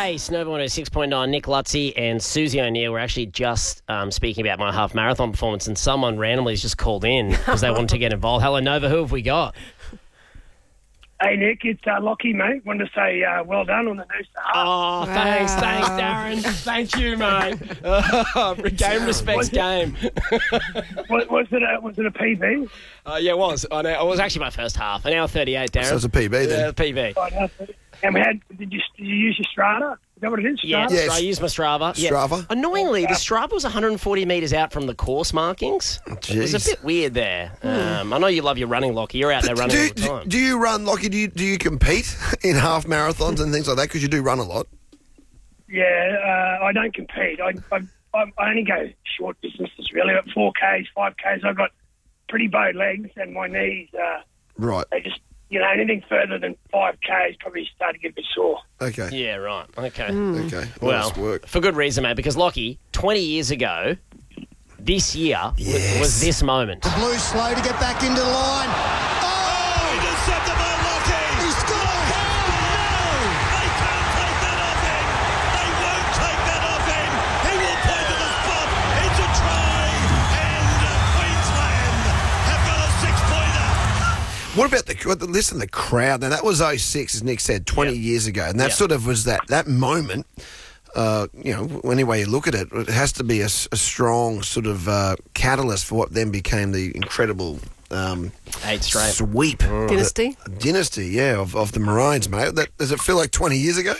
Hey, Snowball 106.9, Nick Lutzy and Susie O'Neill were actually just speaking about my half marathon performance, and someone randomly has just called in because they wanted to get involved. Hello, Nova, who have we got? Hey, Nick, it's Lockie, mate. Wanted to say well done on the new start. Oh, thanks, Darren. Thank you, mate. Game respects game. Was it a PB? Yeah, it was. I know. It was actually my first half. An hour 38, Darren. So it's a PB then. Yeah, PB. And did you use your Strata? Is that what it is? Yes, Yes. I used my Strava. Strava? Yeah. Annoyingly, the Strava was 140 metres out from the course markings. It was a Jeez. bit weird there. I know you love your running, Lockie. You're out there running all the time. Do you run, Lockie? Do you compete in half marathons and things like that? Because you do run a lot. Yeah, I don't compete. I only go short distances, really. At 4Ks, 5Ks, I've got pretty bowed legs and my knees, Right. they just, anything further than 5Ks probably start to get a bit sore. Okay. Yeah, right. Okay. Okay. Well, Nice work. for good reason, mate, because Lockie, 20 years ago, this year Yes. was this moment. Blue slow to get back into the line. Oh! Intercepted by Lockie. He's scored! They can't take that off him. They won't take that off him. He will point to the spot. It's a try. And Queensland have got a six-pointer. What about the crowd? Now, that was 06, as Nick said, 20 years ago. And that sort of was that moment, any way you look at it, it has to be a strong sort of catalyst for what then became the incredible 8 straight. sweep. Dynasty? Dynasty, yeah, of the Maroons, mate. Does it feel like 20 years ago?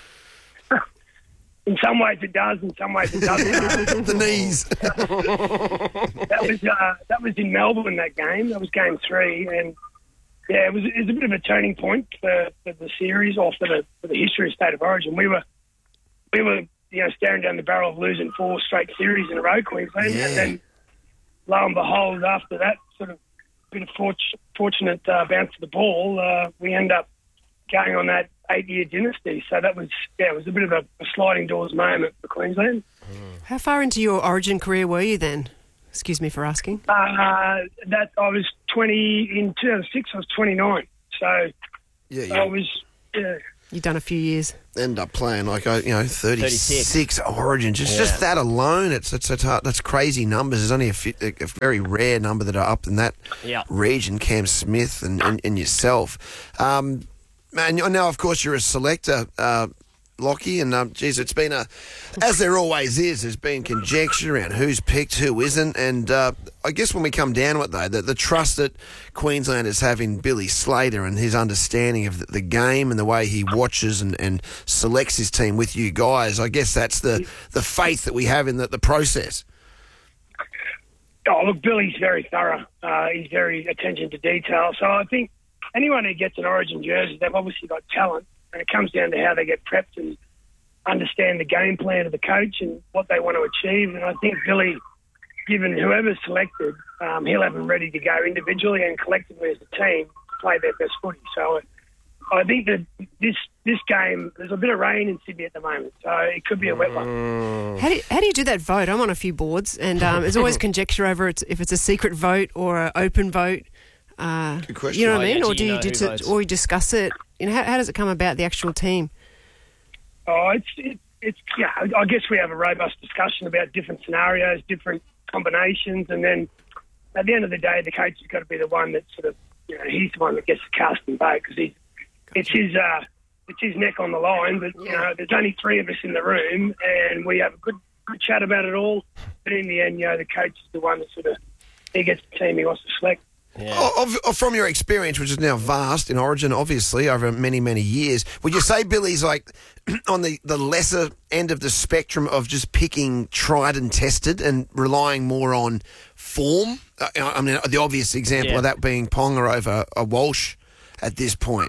In some ways it does, in some ways it doesn't. The knees. That was in Melbourne, that game. That was game 3, and yeah, it was a bit of a turning point for the series, or for the history of State of Origin. We were staring down the barrel of losing 4 straight series in a row, Queensland, Yeah. and then lo and behold, after that sort of bit of fortunate bounce of the ball, we end up going on that 8-year dynasty. So that was it was a bit of a sliding doors moment for Queensland. How far into your Origin career were you then? Excuse me for asking. That I was 20 in 2006. I was 29. So Yeah, I you was. You've done a few years. end up playing like 36 Origins. Just that alone, it's hard. That's crazy numbers. There's only a very rare number that are up in that region. Cam Smith and yourself. Man, now of course you're a selector, Lockie, and it's been as there always is. There's been conjecture around who's picked, who isn't, and I guess when we come down to it, though, the trust that Queenslanders have in Billy Slater and his understanding of the game and the way he watches and selects his team with you guys, I guess that's the faith that we have in the process. Oh, look, Billy's very thorough. He's very attention to detail. So I think anyone who gets an Origin jersey, they've obviously got talent, and it comes down to how they get prepped and understand the game plan of the coach and what they want to achieve. And I think Billy, given whoever's selected, he'll have them ready to go individually and collectively as a team to play their best footy. So I think that this game, there's a bit of rain in Sydney at the moment, so it could be a wet one. How do you do that vote? I'm on a few boards, and there's always conjecture over if it's a secret vote or an open vote. Good question. You know what I mean? Actually, Or do you you know who votes. or you discuss it? How does it come about, the actual team? Oh, it's I guess we have a robust discussion about different scenarios, different combinations, and then at the end of the day, the coach has got to be the one that sort of, he's the one that gets the casting vote because it's his neck on the line. But there's only 3 of us in the room, and we have a good chat about it all. But in the end, the coach is the one that sort of he gets the team he wants to select. Yeah. From your experience, which is now vast in Origin, obviously, over many, many years, would you say Billy's like on the lesser end of the spectrum of just picking tried and tested and relying more on form? I mean, the obvious example of that being Ponga over a Walsh at this point.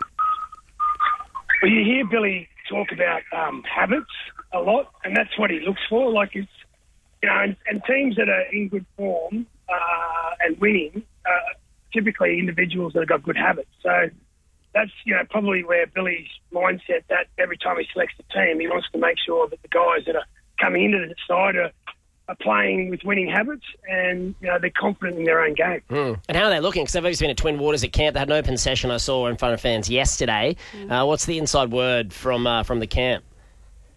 Well, you hear Billy talk about habits a lot, and that's what he looks for. Like it's, and teams that are in good form and winning, typically individuals that have got good habits. So that's, probably where Billy's mindset, that every time he selects a team, he wants to make sure that the guys that are coming into the side are playing with winning habits and, they're confident in their own game. And how are they looking? Because they've obviously been at Twin Waters at camp. They had an open session I saw in front of fans yesterday. What's the inside word from the camp?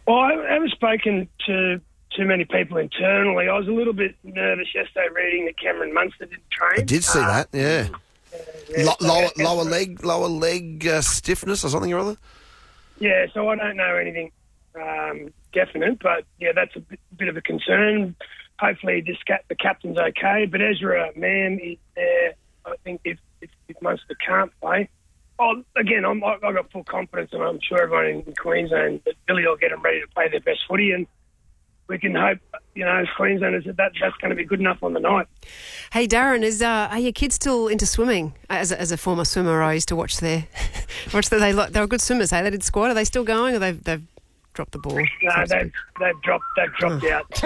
Well, I haven't spoken to too many people internally. I was a little bit nervous yesterday reading that Cameron Munster didn't train. I did see that, yeah. Lower leg stiffness or something or other? Yeah, so I don't know anything definite, but, yeah, that's a bit of a concern. Hopefully the captain's okay, but Ezra Mann is there. I think if Munster can't play, I've got full confidence, and I'm sure everyone in Queensland that Billy will get them ready to play their best footy, and we can hope, as Queenslanders, that's going to be good enough on the night. Hey, Darren, are your kids still into swimming? As a former swimmer, I used to watch they were good swimmers. Hey, they did squat. Are they still going, or they've dropped the ball? No, they've dropped out.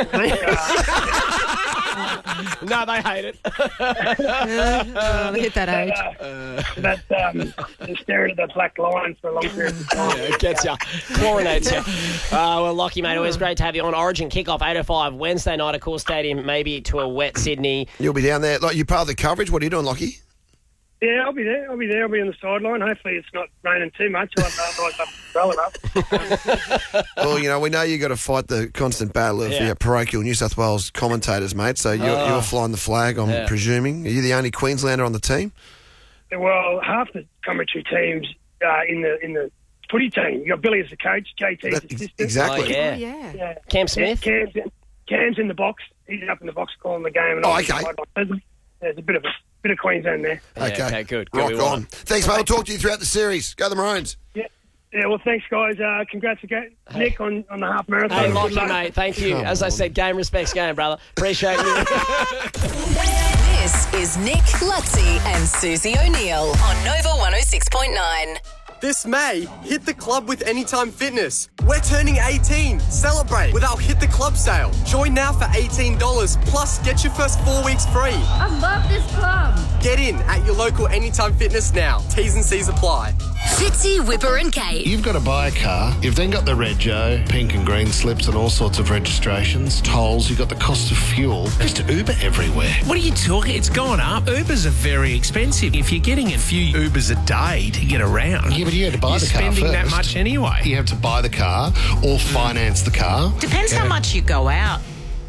No, they hate it. They hit that age. They're staring at the black line for a long period of time. Yeah, it gets you. Chlorinates you. Well, Lockie, mate, always great to have you on. Origin kickoff 8:05 Wednesday night at Core Stadium, maybe to a wet Sydney. You'll be down there. Like, you're part of the coverage. What are you doing, Lockie? Yeah, I'll be there. I'll be on the sideline. Hopefully it's not raining too much. Otherwise I'm well enough. Well, we know you've got to fight the constant battle of parochial New South Wales commentators, mate. So you're flying the flag, I'm presuming. Are you the only Queenslander on the team? Well, half the commentary teams in the footy team. You've got Billy as the coach, JT as assistant. Exactly. Oh, yeah. Cam Smith? Cam's in the box. He's up in the box calling the game. And okay. There's a bit of Queensland there. Okay, good. Rock on. Thanks, mate. We'll talk to you throughout the series. Go the Maroons. Yeah, well, thanks, guys. Congrats again, Nick, on the half marathon. Hey, Lockie, mate. Thank you. As I said, game respects game, brother. Appreciate you. This is Nick, Lutzi and Susie O'Neill on Nova 106.9. This May, hit the club with Anytime Fitness. We're turning 18. Celebrate with our Hit the Club sale. Join now for $18, plus get your first 4 weeks free. I love this club. Get in at your local Anytime Fitness now. T's and C's apply. Fitzy, Whipper and Kate. You've got to buy a car. You've then got the Red Joe, pink and green slips and all sorts of registrations, tolls. You've got the cost of fuel. Just Uber everywhere. What are you talking? It's gone up. Ubers are very expensive. If you're getting a few Ubers a day to get around... Yeah, but you had to buy the car first. You're spending that much anyway. You have to buy the car or finance the car. Depends how much you go out.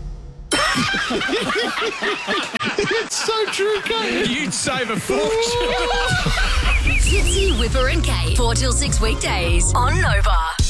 It's so true, Kate. You'd save a fortune. Fitzy, Whipper and Kate. 4 till 6 weekdays on Nova.